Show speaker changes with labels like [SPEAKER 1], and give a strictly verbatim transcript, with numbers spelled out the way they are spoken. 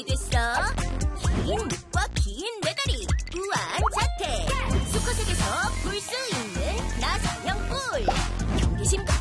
[SPEAKER 1] 됐어. 긴 목과 긴 메다리, 우아한 자태, 수컷에게서 볼 수 있는 나선형 뿔, 경계심